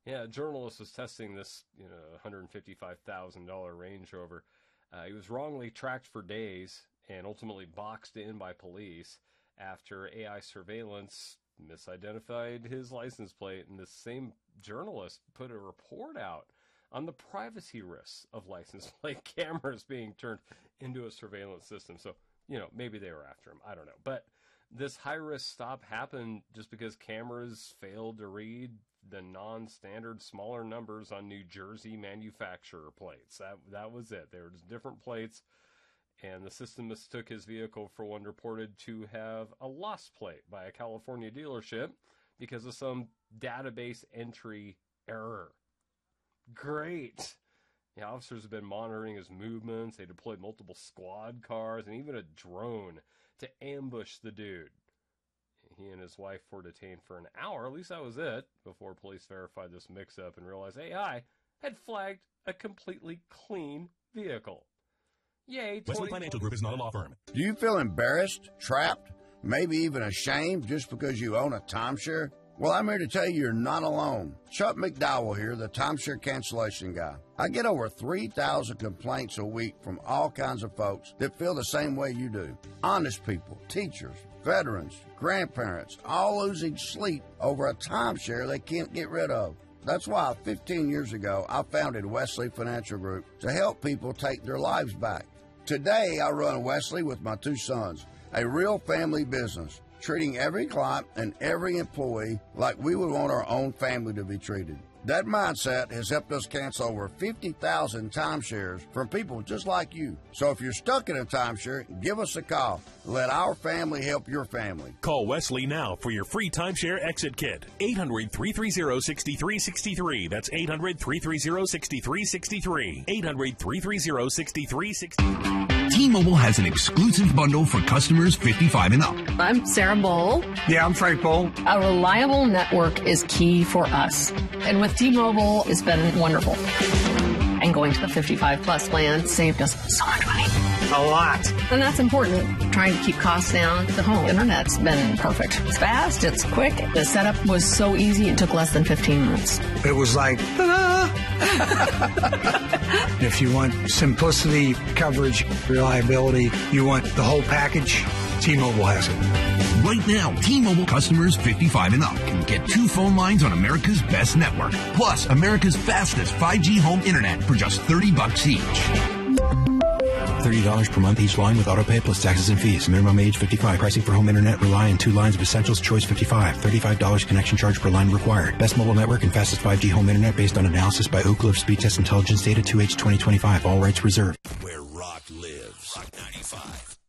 Yeah, a journalist was testing this, $155,000 Range Rover. He was wrongly tracked for days and ultimately boxed in by police after AI surveillance misidentified his license plate. And this same journalist put a report out on the privacy risks of license plate cameras being turned into a surveillance system. So, maybe they were after him. I don't know. But this high-risk stop happened just because cameras failed to read the non-standard smaller numbers on New Jersey manufacturer plates. That was it. There were just different plates, and the system mistook his vehicle for one reported to have a lost plate by a California dealership because of some database entry error. Great. The officers have been monitoring his movements. They deployed multiple squad cars and even a drone to ambush the dude. He and his wife were detained for an hour, at least that was it, before police verified this mix-up and realized AI had flagged a completely clean vehicle. Yay, Wesley Financial Group is not a law firm. Do you feel embarrassed, trapped, maybe even ashamed just because you own a timeshare? Well, I'm here to tell you you're not alone. Chuck McDowell here, the timeshare cancellation guy. I get over 3,000 complaints a week from all kinds of folks that feel the same way you do. Honest people, teachers, veterans, grandparents, all losing sleep over a timeshare they can't get rid of. That's why 15 years ago, I founded Wesley Financial Group to help people take their lives back. Today, I run Wesley with my 2 sons, a real family business, treating every client and every employee like we would want our own family to be treated. That mindset has helped us cancel over 50,000 timeshares from people just like you. So if you're stuck in a timeshare, give us a call. Let our family help your family. Call Wesley now for your free timeshare exit kit. 800-330-6363. That's 800-330-6363. 800-330-6363. T-Mobile has an exclusive bundle for customers 55 and up. I'm Sarah Bowl. Yeah, I'm Frank Bowl. A reliable network is key for us. And with T-Mobile, it's been wonderful. And going to the 55-plus plan saved us so much money. A lot. And that's important. Trying to keep costs down. The home internet's been perfect. It's fast. It's quick. The setup was so easy. It took less than 15 minutes. It was like, ta-da! If you want simplicity, coverage, reliability, you want the whole package, T-Mobile has it. Right now, T-Mobile customers 55 and up can get 2 phone lines on America's best network, plus America's fastest 5G home internet for just $30 each. $30 per month each line with autopay plus taxes and fees. Minimum age 55. Pricing for home internet rely on 2 lines of Essentials. Choice 55. $35 connection charge per line required. Best mobile network and fastest 5G home internet based on analysis by Ookla of Speed Test Intelligence data 2H 2025. All rights reserved. Where rock lives. Rock 95.